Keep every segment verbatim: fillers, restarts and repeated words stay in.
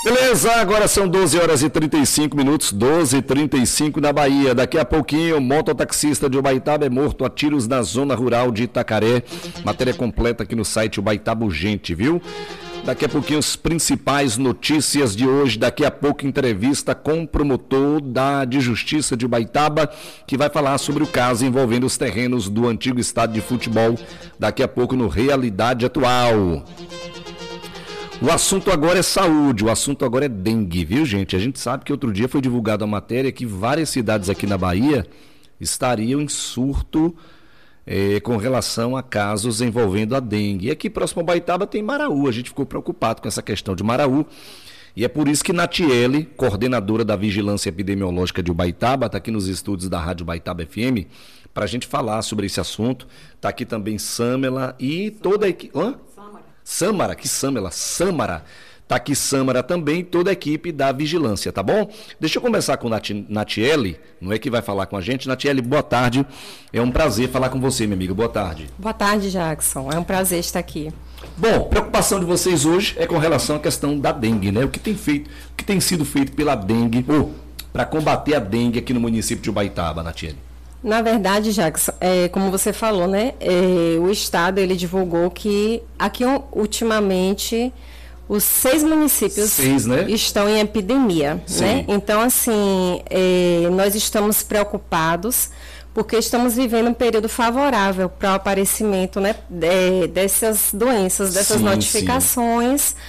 Beleza, agora são doze horas e trinta e cinco minutos, doze e trinta e cinco na Bahia. Daqui a pouquinho, mototaxista de Ubaitaba é morto a tiros na zona rural de Itacaré. Matéria completa aqui no site Ubaitaba Urgente, viu? Daqui a pouquinho as principais notícias de hoje. Daqui a pouco entrevista com o promotor da de Justiça de Ubaitaba, que vai falar sobre o caso envolvendo os terrenos do antigo estádio de futebol. Daqui a pouco no Realidade Atual. O assunto agora é saúde, o assunto agora é dengue, viu, gente? A gente sabe que outro dia foi divulgada a matéria que várias cidades aqui na Bahia estariam em surto é, com relação a casos envolvendo a dengue. E aqui próximo ao Ubaitaba tem Maraú, a gente ficou preocupado com essa questão de Maraú. E é por isso que Natiele, coordenadora da Vigilância Epidemiológica de Ubaitaba, está aqui nos estúdios da Rádio Ubaitaba F M, para a gente falar sobre esse assunto. Está aqui também Samela e toda a equipe... Hã? Samara, que Samela, Samara, tá aqui Samara também, toda a equipe da Vigilância, tá bom? Deixa eu começar com Nati, Natiele, não é que vai falar com a gente. Natiele, boa tarde, é um prazer falar com você, minha amiga, boa tarde. Boa tarde, Jackson, é um prazer estar aqui. Bom, preocupação de vocês hoje é com relação à questão da dengue, né? O que tem feito, o que tem sido feito pela dengue, ou para combater a dengue aqui no município de Ubaitaba, Natiele? Na verdade, Jackson, é, como você falou, né, é, o Estado ele divulgou que aqui ultimamente os seis municípios seis, né? estão em epidemia, né? Então, assim, é, nós estamos preocupados porque estamos vivendo um período favorável para o aparecimento, né, de, dessas doenças, dessas sim, notificações, sim.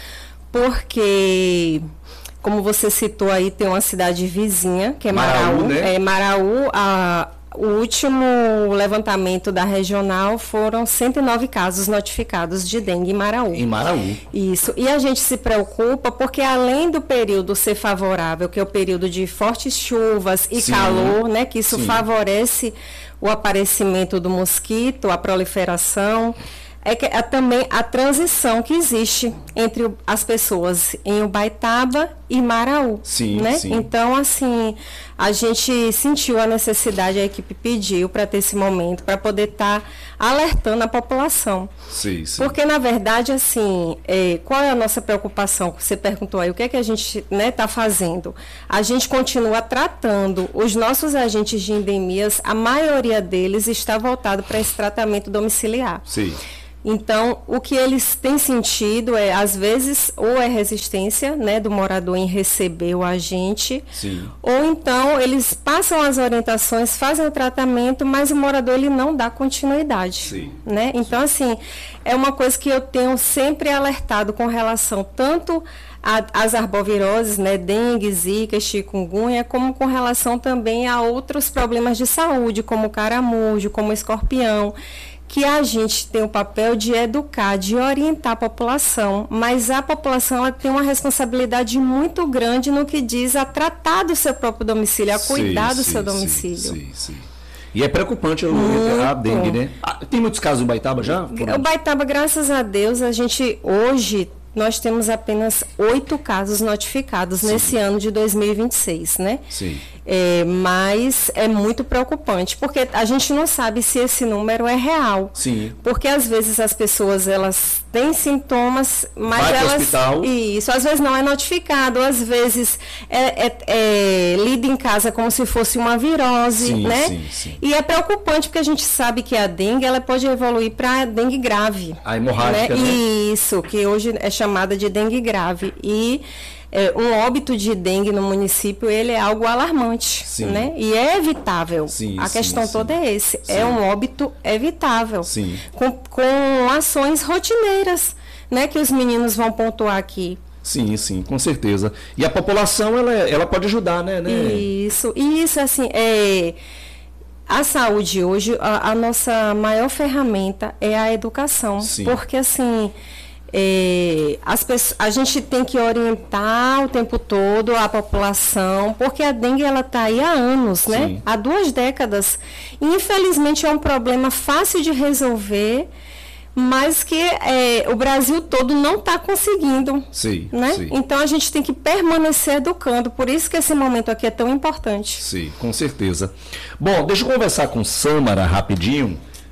Porque, como você citou aí, tem uma cidade vizinha, que é Maraú, Maraú né? É, Maraú, a O último levantamento da regional foram cento e nove casos notificados de dengue em Maraú. Em Maraú. Isso. E a gente se preocupa porque, além do período ser favorável, que é o período de fortes chuvas e sim, calor, né, que isso sim. favorece o aparecimento do mosquito, a proliferação, é, que, é também a transição que existe entre as pessoas em Ubaitaba e Maraú. Sim, né? sim. Então, assim, a gente sentiu a necessidade, a equipe pediu para ter esse momento, para poder estar tá alertando a população. Sim, sim. Porque, na verdade, assim, é, qual é a nossa preocupação? Você perguntou aí, o que é que a gente está, né, tá fazendo? A gente continua tratando os nossos agentes de endemias, a maioria deles está voltado para esse tratamento domiciliar. Sim. Então, o que eles têm sentido é, às vezes, ou é resistência, né, do morador em receber o agente, sim. ou então eles passam as orientações, fazem o tratamento, mas o morador ele não dá continuidade. Sim. Né? Então, assim, é uma coisa que eu tenho sempre alertado com relação tanto às arboviroses, né, dengue, zika, chikungunya, como com relação também a outros problemas de saúde, como o caramujo, como o escorpião, que a gente tem o papel de educar, de orientar a população, mas a população ela tem uma responsabilidade muito grande no que diz a tratar do seu próprio domicílio, a cuidar sim, do sim, seu domicílio. Sim, sim. E é preocupante muito. A dengue, né? Ah, tem muitos casos no Ubaitaba já? O Ubaitaba, graças a Deus, a gente hoje... Nós temos apenas oito casos notificados sim. nesse ano de dois mil e vinte e seis, né? Sim. É, mas é muito preocupante, porque a gente não sabe se esse número é real. Sim. Porque às vezes as pessoas, elas têm sintomas, mas vai elas... Pro hospital. Isso, às vezes não é notificado, às vezes é, é, é lido em casa como se fosse uma virose, sim, né? Sim, sim. E é preocupante porque a gente sabe que a dengue, ela pode evoluir para dengue grave. A hemorrágica, né? né? Isso, que hoje é chamada de dengue grave. E é, um óbito de dengue no município, ele é algo alarmante, sim. né? E é evitável. Sim, a sim, questão sim. toda é esse. Sim. É um óbito evitável. Sim. Com, com ações rotineiras, né? Que os meninos vão pontuar aqui. Sim, sim, com certeza. E a população, ela, ela pode ajudar, né? né? Isso, isso assim, é... A saúde hoje, a, a nossa maior ferramenta é a educação. Sim. Porque, assim, é, as pessoas, a gente tem que orientar o tempo todo a população, porque a dengue está aí há anos, né? Sim. Há duas décadas. E, infelizmente, é um problema fácil de resolver, mas que é, o Brasil todo não está conseguindo. Sim, né? sim. Então, a gente tem que permanecer educando. Por isso que esse momento aqui é tão importante. Sim, com certeza. Bom, deixa eu conversar com Samara rapidinho,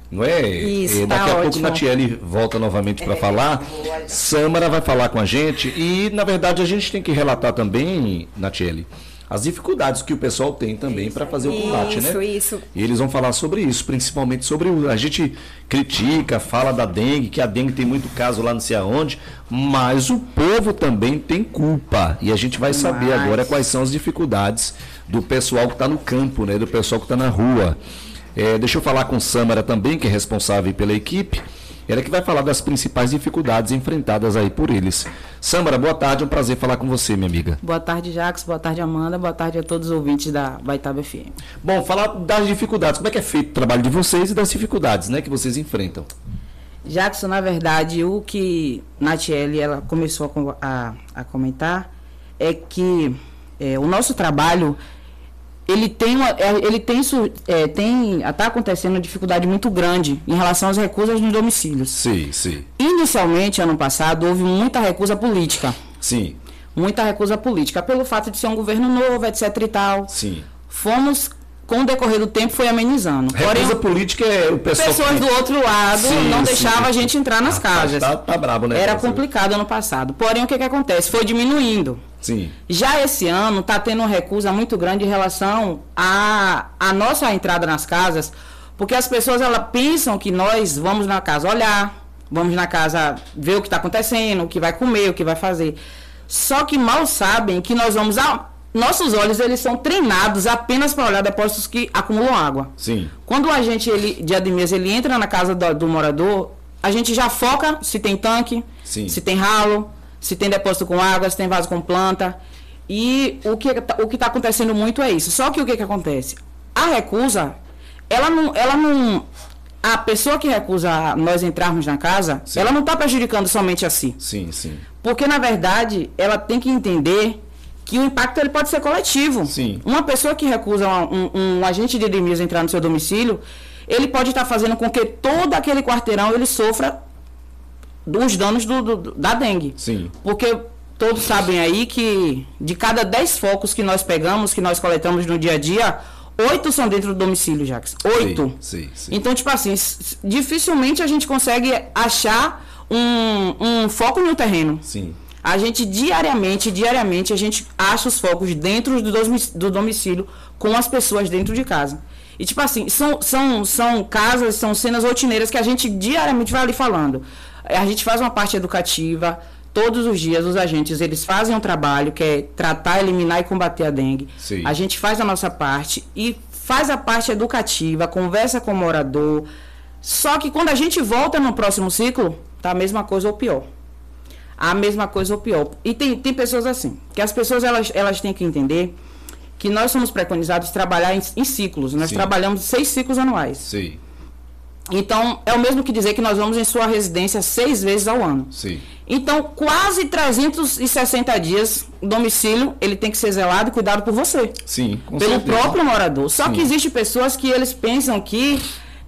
Não é? Isso, e daqui tá a pouco ótimo. Natiele volta novamente para falar. Sâmara vai falar com a gente e, na verdade, a gente tem que relatar também, Natiele, as dificuldades que o pessoal tem também para fazer o combate, isso, né? Isso, E eles vão falar sobre isso, principalmente sobre o... A gente critica, fala da dengue, que a dengue tem muito caso lá não sei aonde, mas o povo também tem culpa. E a gente vai saber Mas... agora quais são as dificuldades do pessoal que está no campo, né? Do pessoal que está na rua. É, deixa eu falar com Sâmara também, que é responsável pela equipe. Ela que vai falar das principais dificuldades enfrentadas aí por eles. Sâmara, boa tarde, é um prazer falar com você, minha amiga. Boa tarde, Jacques, boa tarde, Amanda, boa tarde a todos os ouvintes da Baitaba F M. Bom, falar das dificuldades, como é que é feito o trabalho de vocês e das dificuldades, né, que vocês enfrentam. Jackson, na verdade, o que Natiele ela começou a, a, a comentar é que é, o nosso trabalho ele tem uma, ele tem é, tem está acontecendo uma dificuldade muito grande em relação às recusas nos domicílios. Sim, sim. Inicialmente, ano passado, houve muita recusa política. Sim. Muita recusa política pelo fato de ser um governo novo, etc e tal. Sim. Fomos, com o decorrer do tempo, foi amenizando. Recusa política é o pessoal pessoas que... do outro lado sim, não sim. deixavam a gente entrar nas ah, casas. Tá, tá brabo, né? Era complicado ano passado. Porém, o que que acontece? Foi diminuindo. Sim. Já esse ano está tendo uma recusa muito grande em relação à a, a nossa entrada nas casas, porque as pessoas elas pensam que nós vamos na casa olhar, vamos na casa ver o que está acontecendo, o que vai comer, o que vai fazer. Só que mal sabem que nós vamos... A, nossos olhos eles são treinados apenas para olhar depósitos que acumulam água. Sim. Quando o agente ele, de Ademir, ele entra na casa do, do morador, a gente já foca se tem tanque, Sim. se tem ralo, se tem depósito com água, se tem vaso com planta. E o que o que está acontecendo muito é isso. Só que o que, que acontece? A recusa, ela não, ela não... A pessoa que recusa nós entrarmos na casa, sim, ela não está prejudicando somente a si. Sim, sim. Porque, na verdade, ela tem que entender que o impacto ele pode ser coletivo. Sim. Uma pessoa que recusa um, um, um agente de Ademir entrar no seu domicílio, ele pode estar fazendo com que todo aquele quarteirão ele sofra dos danos do, do, da dengue. Sim. Porque todos sabem aí que de cada dez focos que nós pegamos, que nós coletamos no dia a dia, oito são dentro do domicílio, Jacques. Oito. Sim, sim, sim. Então, tipo assim, dificilmente a gente consegue achar um, um foco no terreno. Sim. A gente diariamente, diariamente, a gente acha os focos dentro do, do domicílio com as pessoas dentro de casa. E tipo assim, são, são, são casas, são cenas rotineiras que a gente diariamente vai ali falando. A gente faz uma parte educativa, todos os dias os agentes eles fazem um trabalho que é tratar, eliminar e combater a dengue. Sim. A gente faz a nossa parte e faz a parte educativa, conversa com o morador. Só que quando a gente volta no próximo ciclo, tá a mesma coisa ou pior. A mesma coisa ou pior. E tem, tem pessoas assim, que as pessoas elas, elas têm que entender que nós somos preconizados trabalhar em, em ciclos. Nós, sim, trabalhamos seis ciclos anuais. Sim. Então, é o mesmo que dizer que nós vamos em sua residência seis vezes ao ano. Sim. Então, quase trezentos e sessenta dias, o domicílio, ele tem que ser zelado e cuidado por você. Sim, com pelo certeza. próprio morador. Só, sim, que existem pessoas que eles pensam que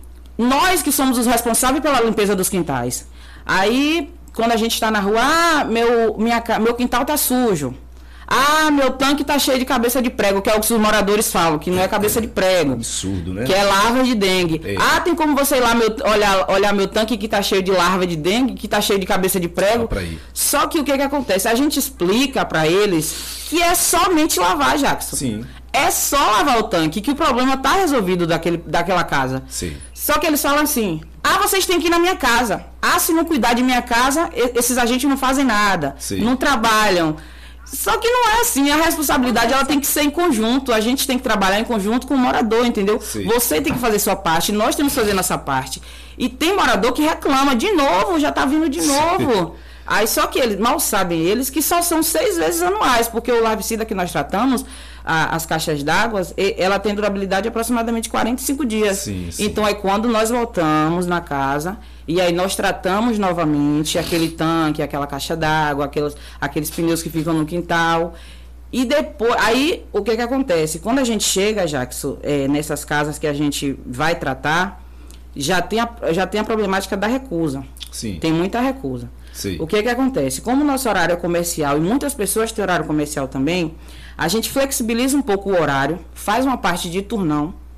nós que somos os responsáveis pela limpeza dos quintais. Aí, quando a gente está na rua, ah, meu, minha, meu quintal tá sujo. Ah, meu tanque tá cheio de cabeça de prego, que é o que os moradores falam, que não é cabeça de prego. Absurdo, né? Que é larva de dengue. É. Ah, tem como você ir lá meu, olhar, olhar meu tanque que tá cheio de larva de dengue, que tá cheio de cabeça de prego. Só, Só que o que que acontece? A gente explica para eles que é somente lavar, Jackson. Sim. É só lavar o tanque, que o problema tá resolvido daquele, daquela casa. Sim. Só que eles falam assim, ah, vocês têm que ir na minha casa. Ah, se não cuidar de minha casa, esses agentes não fazem nada. Sim. Não trabalham. Só que não é assim, a responsabilidade ela tem que ser em conjunto, a gente tem que trabalhar em conjunto com o morador, entendeu? Sim. Você tem que fazer sua parte, nós temos que fazer nossa parte. E tem morador que reclama, de novo, já tá vindo de novo. Aí só que eles, mal sabem eles, que só são seis vezes anuais, porque o larvicida que nós tratamos, a, as caixas d'água, ela tem durabilidade de aproximadamente quarenta e cinco dias. Sim, sim. Então é quando nós voltamos na casa, e aí nós tratamos novamente aquele tanque, aquela caixa d'água, aqueles, aqueles pneus que ficam no quintal. E depois, aí o que que acontece? Quando a gente chega, Jackson, é, nessas casas que a gente vai tratar, já tem a, já tem a problemática da recusa. Sim. Tem muita recusa. Sim. O que que acontece? Como o nosso horário é comercial e muitas pessoas têm horário comercial também, a gente flexibiliza um pouco o horário, faz uma parte de turnão,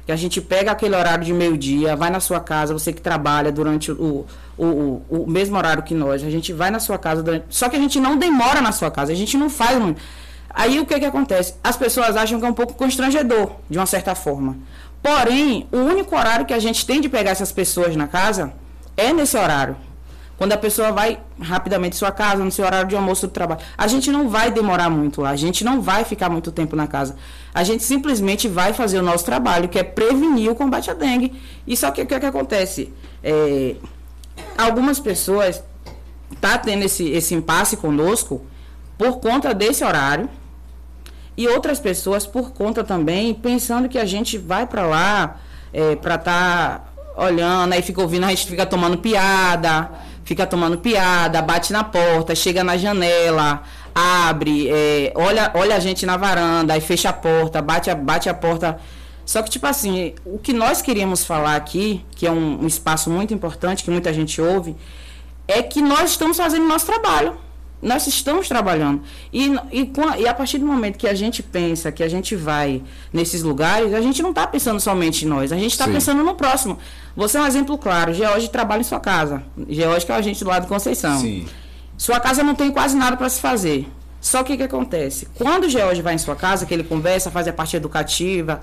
que a gente pega aquele horário de meio-dia, vai na sua casa, você que trabalha durante o, o, o, o mesmo horário que nós, a gente vai na sua casa, durante, só que a gente não demora na sua casa, a gente não faz muito. Aí o que que acontece? As pessoas acham que é um pouco constrangedor, de uma certa forma. Porém, o único horário que a gente tem de pegar essas pessoas na casa é nesse horário. Quando a pessoa vai rapidamente à sua casa, no seu horário de almoço do trabalho. A gente não vai demorar muito lá, a gente não vai ficar muito tempo na casa. A gente simplesmente vai fazer o nosso trabalho, que é prevenir o combate à dengue. E só que o que, que acontece? É, algumas pessoas estão tá tendo esse, esse impasse conosco por conta desse horário. E outras pessoas por conta também, pensando que a gente vai para lá é, para estar tá olhando, aí fica ouvindo, a gente fica tomando piada... Fica tomando piada, bate na porta, chega na janela, abre, é, olha, olha a gente na varanda, aí fecha a porta, bate a, bate a porta. Só que, tipo assim, o que nós queríamos falar aqui, que é um, um espaço muito importante, que muita gente ouve, é que nós estamos fazendo o nosso trabalho. Nós estamos trabalhando. E, e, e a partir do momento que a gente pensa, que a gente vai nesses lugares, a gente não está pensando somente em nós, a gente está pensando no próximo. Você é um exemplo claro. George trabalha em sua casa. George que é o agente do lado de Conceição. Sim. Sua casa não tem quase nada para se fazer. Só que o que acontece? Quando o George vai em sua casa, que ele conversa, faz a parte educativa,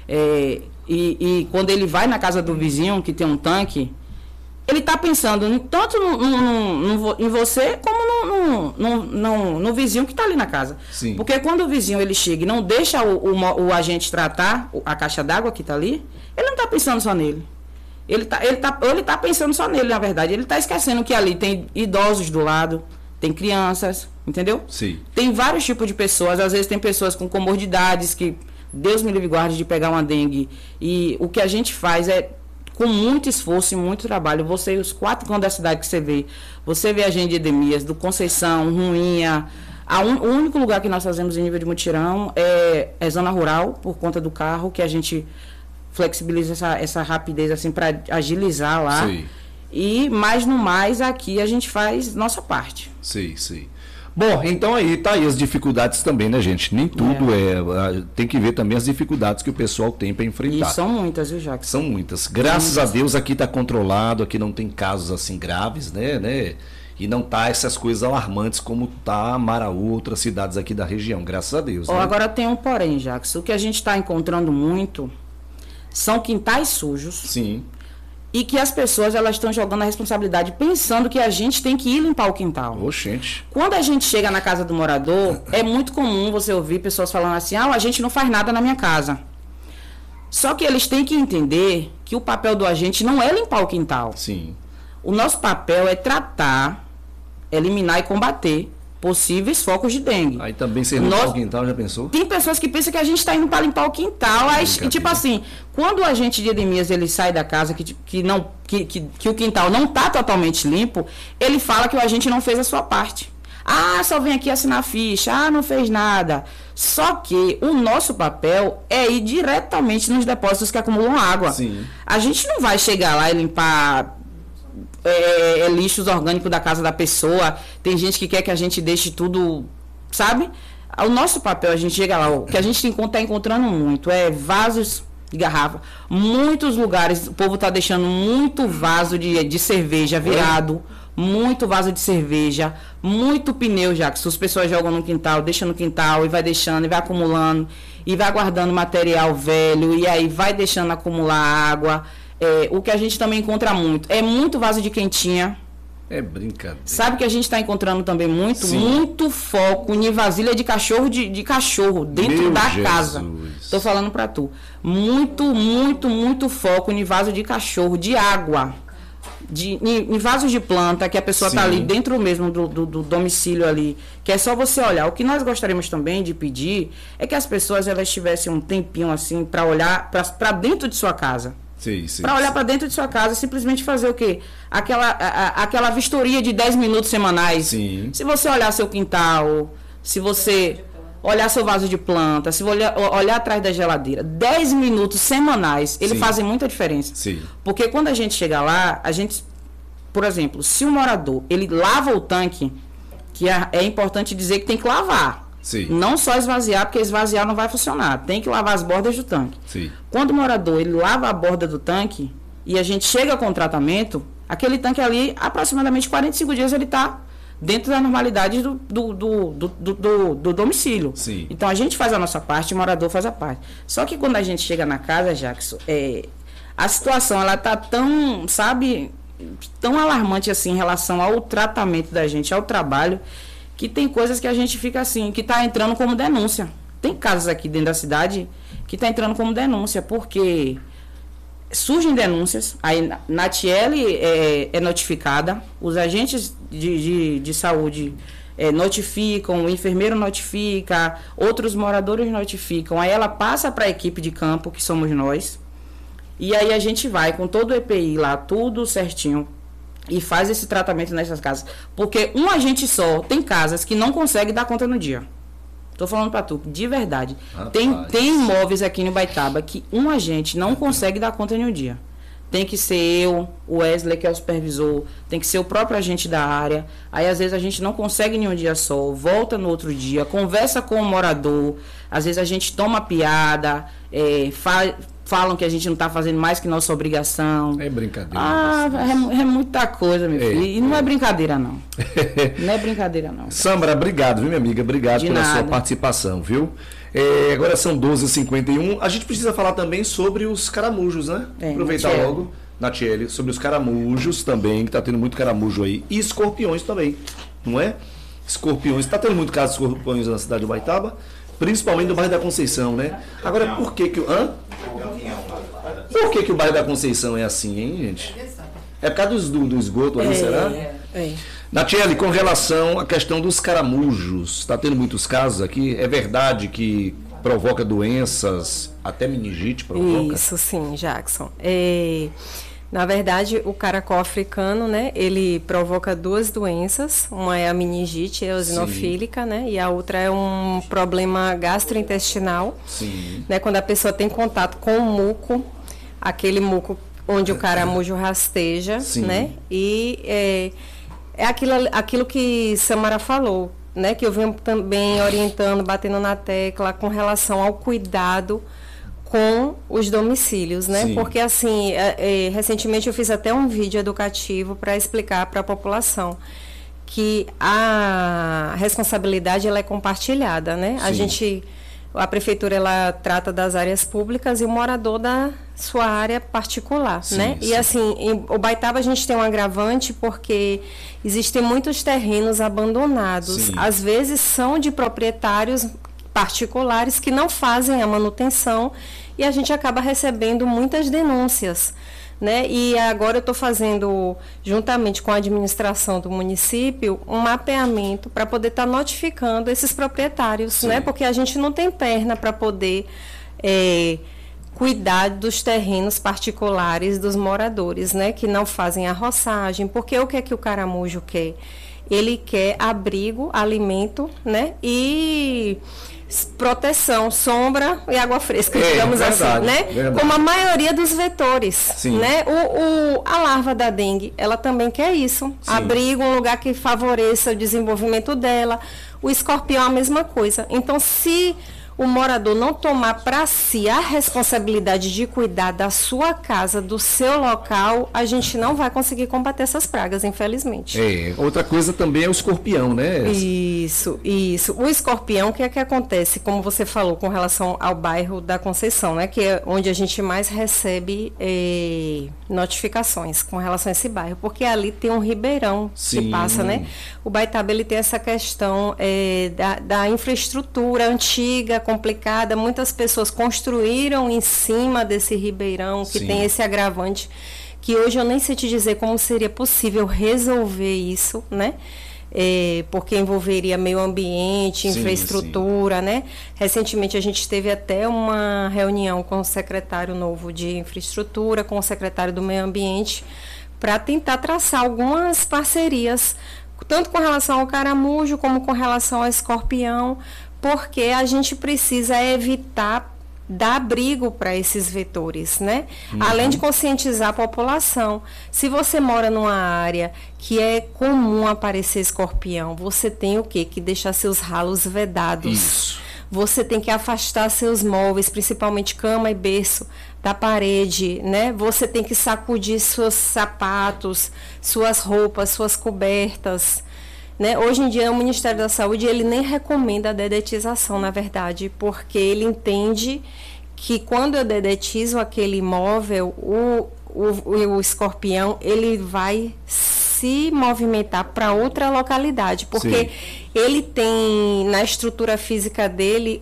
é, e, e quando ele vai na casa do vizinho, que tem um tanque, ele está pensando tanto no, no, no, em você como no, no, no, no vizinho que está ali na casa. Sim. Porque quando o vizinho ele chega e não deixa o, o, o agente tratar a caixa d'água que está ali, ele não está pensando só nele. Ele está ele tá, ele tá pensando só nele, na verdade. Ele está esquecendo que ali tem idosos do lado, tem crianças, entendeu? Sim. Tem vários tipos de pessoas. Às vezes tem pessoas com comorbidades que Deus me livre e guarde de pegar uma dengue. E o que a gente faz é com muito esforço e muito trabalho. Você, os quatro cantos da cidade que você vê, você vê a gente de Edemias, do Conceição, Ruinha. A un, o único lugar que nós fazemos em nível de mutirão é, é zona rural, por conta do carro, que a gente flexibiliza essa, essa rapidez assim para agilizar lá. Sim. E mais no mais, aqui a gente faz nossa parte. Sim, sim. Bom, então aí tá aí as dificuldades também, né, gente? Nem tudo é. é tem que ver também as dificuldades que o pessoal tem para enfrentar. E são muitas, viu, Jacques? São muitas. Graças muitas. a Deus aqui tá controlado, aqui não tem casos assim graves, né, né? E não tá essas coisas alarmantes como tá Maraú, outras cidades aqui da região, graças a Deus. Oh, né? Agora tem um porém, Jacques. O que a gente está encontrando muito são quintais sujos. Sim. E que as pessoas elas estão jogando a responsabilidade pensando que a gente tem que ir limpar o quintal. Oxente. Quando a gente chega na casa do morador, é muito comum você ouvir pessoas falando assim, ah, a gente não faz nada na minha casa. Só que eles têm que entender que o papel do agente não é limpar o quintal. Sim. O nosso papel é tratar, eliminar e combater possíveis focos de dengue. Aí também você limpar Nós... o quintal, já pensou? Tem pessoas que pensam que a gente está indo para limpar o quintal. Aí, e, tipo assim, quando o agente de Edemias ele sai da casa, que, que, não, que, que, que o quintal não está totalmente limpo, ele fala que o agente não fez a sua parte. Ah, só vem aqui assinar a ficha. Ah, não fez nada. Só que o nosso papel é ir diretamente nos depósitos que acumulam água. Sim. A gente não vai chegar lá e limpar... É, é, lixos orgânicos da casa da pessoa. Tem gente que quer que a gente deixe tudo, sabe? O nosso papel, a gente chega lá, o que a gente está encontrando muito é vasos de garrafa. Muitos lugares, o povo está deixando muito vaso de, de cerveja virado, muito vaso de cerveja, muito pneu já, que se as pessoas jogam no quintal, deixam no quintal e vai deixando, e vai acumulando, e vai guardando material velho, e aí vai deixando acumular água. É, o que a gente também encontra muito é muito vaso de quentinha. É brincadeira. Sabe que a gente está encontrando também muito? Sim. Muito foco em vasilha de cachorro de, de cachorro dentro Meu da Jesus. casa. Tô falando para tu. Muito, muito, muito foco em vaso de cachorro, de água. De, em, em vasos de planta, que a pessoa está ali dentro mesmo do, do, do domicílio ali, que é só você olhar. O que nós gostaríamos também de pedir é que as pessoas elas tivessem um tempinho assim para olhar para dentro de sua casa. Para olhar para dentro de sua casa, simplesmente fazer o quê? Aquela, a, a, aquela vistoria de dez minutos semanais. Sim. Se você olhar seu quintal, se você olhar seu vaso de planta, se olhar, olhar atrás da geladeira, dez minutos semanais, eles fazem muita diferença. Sim. Porque quando a gente chega lá, a gente, por exemplo, se o morador, ele lava o tanque, que é, é importante dizer que tem que lavar. Sim. Não só esvaziar, porque esvaziar não vai funcionar. Tem que lavar as bordas do tanque. Sim. Quando o morador ele lava a borda do tanque e a gente chega com o tratamento, aquele tanque ali, aproximadamente quarenta e cinco dias, ele está dentro da normalidade do, do, do, do, do, do, do domicílio. Sim. Então, a gente faz a nossa parte, o morador faz a parte. Só que quando a gente chega na casa, Jackson, é, a situação, ela está tão, sabe, tão alarmante assim em relação ao tratamento da gente, ao trabalho, que tem coisas que a gente fica assim, que está entrando como denúncia. Tem casos aqui dentro da cidade que está entrando como denúncia, porque surgem denúncias, aí na T L é, é notificada, os agentes de, de, de saúde é, notificam, o enfermeiro notifica, outros moradores notificam, aí ela passa para a equipe de campo, que somos nós, e aí a gente vai com todo o E P I lá, tudo certinho, e faz esse tratamento nessas casas. Porque um agente só, tem casas que não consegue dar conta no dia. Tô falando pra tu, de verdade. Tem, tem imóveis aqui no Baitaba que um agente não consegue dar conta em um dia. Tem que ser eu, o Wesley, que é o supervisor, tem que ser o próprio agente da área. Aí, às vezes, a gente não consegue em um dia só, volta no outro dia, conversa com o morador, às vezes a gente toma piada, é, faz... falam que a gente não está fazendo mais que nossa obrigação. É brincadeira. Ah, é, é muita coisa, meu é, filho. E não é, é brincadeira, não. Não é brincadeira, não. Sambra, obrigado, viu, minha amiga? Obrigado De pela nada. sua participação, viu? É, agora são doze e cinquenta e um. A gente precisa falar também sobre os caramujos, né? É, Aproveitar Natiele. logo, Natiele, sobre os caramujos também, que está tendo muito caramujo aí. E escorpiões também, não é? Escorpiões. Está tendo muito caso de escorpiões na cidade de Ubaitaba, principalmente no bairro da Conceição, né? Agora, por que que... Hã? Por que que o bairro da Conceição é assim, hein, gente? É por causa do, do esgoto ali, É, será? é. Natiele, com relação à questão dos caramujos, está tendo muitos casos aqui? É verdade que provoca doenças, até meningite provoca? Isso, sim, Jackson. É, na verdade, o caracol africano, né, ele provoca duas doenças. Uma é a meningite eosinofílica, né, e a outra é um problema gastrointestinal. Sim. Né, quando a pessoa tem contato com o muco, aquele muco onde o caramujo rasteja, Sim. né, e é, é aquilo, aquilo que Samara falou, né, que eu venho também orientando, batendo na tecla com relação ao cuidado com os domicílios, né? Sim. Porque assim, é, é, recentemente eu fiz até um vídeo educativo para explicar para a população que a responsabilidade ela é compartilhada, né? A Sim. gente, a prefeitura ela trata das áreas públicas e o morador da sua área particular, Sim, né? sim. E assim, em Ubaitaba a gente tem um agravante porque existem muitos terrenos abandonados. Sim. Às vezes são de proprietários particulares que não fazem a manutenção e a gente acaba recebendo muitas denúncias, né? E agora eu estou fazendo, juntamente com a administração do município, um mapeamento para poder estar tá notificando esses proprietários, Sim. né? Porque a gente não tem perna para poder é, cuidar dos terrenos particulares dos moradores, né? Que não fazem a roçagem, porque o que é que o caramujo quer? Ele quer abrigo, alimento, né? E proteção, sombra e água fresca, É, digamos verdade, assim, né? verdade. Como a maioria dos vetores, Sim. né? O, o, a larva da dengue, ela também quer isso, Sim. abrigo, um lugar que favoreça o desenvolvimento dela. O escorpião é a mesma coisa. Então, se o morador não tomar para si a responsabilidade de cuidar da sua casa, do seu local, a gente não vai conseguir combater essas pragas, infelizmente. É, outra coisa também é o escorpião, né? Isso, isso. O escorpião, o que é que acontece, como você falou, com relação ao bairro da Conceição, né? Que é onde a gente mais recebe eh, notificações com relação a esse bairro, porque ali tem um ribeirão Sim. que passa, né? O Baitaba, ele tem essa questão eh, da, da infraestrutura antiga, complicada. Muitas pessoas construíram em cima desse ribeirão, que Sim. tem esse agravante, que hoje eu nem sei te dizer como seria possível resolver isso, né? É, porque envolveria meio ambiente, Sim, infraestrutura, sim. né? Recentemente a gente teve até uma reunião com o secretário novo de infraestrutura, com o secretário do meio ambiente, para tentar traçar algumas parcerias, tanto com relação ao caramujo, como com relação ao escorpião, porque a gente precisa evitar dar abrigo para esses vetores, né? Uhum. Além de conscientizar a população. Se você mora numa área que é comum aparecer escorpião, você tem o quê? Que deixar seus ralos vedados. Isso. Você tem que afastar seus móveis, principalmente cama e berço, da parede, né? Você tem que sacudir seus sapatos, suas roupas, suas cobertas. Né? Hoje em dia, o Ministério da Saúde ele nem recomenda a dedetização, na verdade, porque ele entende que quando eu dedetizo aquele imóvel, o, o, o escorpião ele vai se movimentar para outra localidade, porque Sim. ele tem na estrutura física dele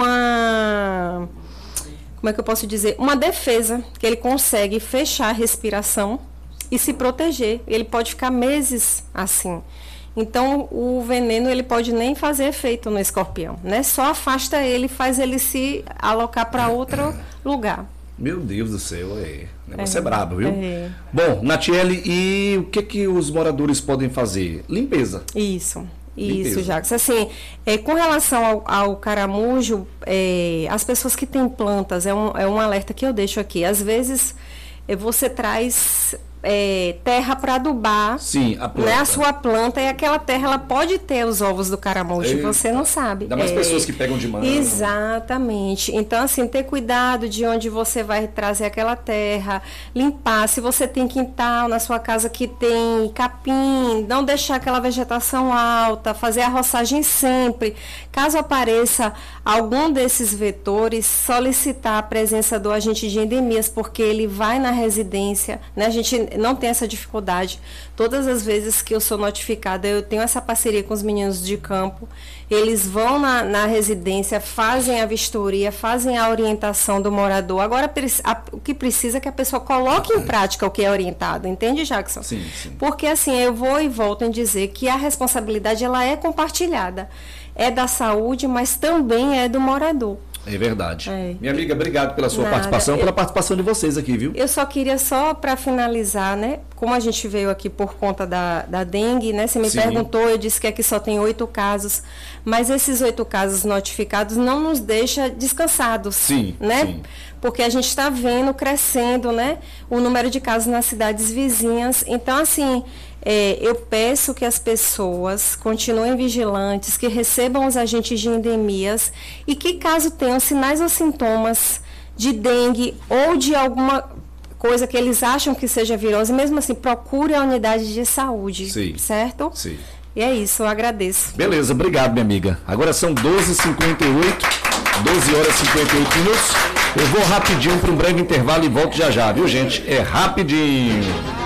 uma, como é que eu posso dizer, uma defesa, que ele consegue fechar a respiração e se proteger. Ele pode ficar meses assim. Então, o veneno ele pode nem fazer efeito no escorpião, né? Só afasta ele, faz ele se alocar para outro lugar. Meu Deus do céu, é. O negócio é, é brabo, viu? É. Bom, Natiele, e o que que os moradores podem fazer? Limpeza. Isso. Limpeza. Isso, Jacques. Assim, é, com relação ao, ao caramujo, é, as pessoas que têm plantas, é um, é um alerta que eu deixo aqui. Às vezes, é, você traz... É, terra para adubar Sim, a, planta. Né, a sua planta, e aquela terra ela pode ter os ovos do caramujo, Eita. Você não sabe. Ainda mais é, pessoas que pegam de mão. Exatamente. Então, assim, ter cuidado de onde você vai trazer aquela terra, limpar. Se você tem quintal na sua casa que tem capim, não deixar aquela vegetação alta, fazer a roçagem sempre. Caso apareça algum desses vetores, solicitar a presença do agente de endemias, porque ele vai na residência, né? A gente não tem essa dificuldade. Todas as vezes que eu sou notificada, eu tenho essa parceria com os meninos de campo, eles vão na, na residência, fazem a vistoria, fazem a orientação do morador. Agora, a, o que precisa é que a pessoa coloque em prática o que é orientado, entende, Jackson? Sim, sim. Porque assim, eu vou e volto em dizer que a responsabilidade ela é compartilhada. É da saúde, mas também é do morador. É verdade. É. Minha amiga, obrigado pela sua Nada. participação, eu, pela participação de vocês aqui, viu? Eu só queria, só para finalizar, né? Como a gente veio aqui por conta da, da dengue, né? Você me Sim. perguntou, eu disse que aqui só tem oito casos, mas esses oito casos notificados não nos deixa descansados, Sim, né? sim. Porque a gente está vendo crescendo, né? O número de casos nas cidades vizinhas. Então, assim, é, eu peço que as pessoas continuem vigilantes, que recebam os agentes de endemias e que, caso tenham sinais ou sintomas de dengue ou de alguma coisa que eles acham que seja virose, mesmo assim, procure a unidade de saúde, Sim. certo? Sim. E é isso, eu agradeço. Beleza, obrigado, minha amiga. Agora são doze e cinquenta e oito, doze horas e cinquenta e oito minutos. Eu vou rapidinho para um breve intervalo e volto já já, viu, gente? É rapidinho.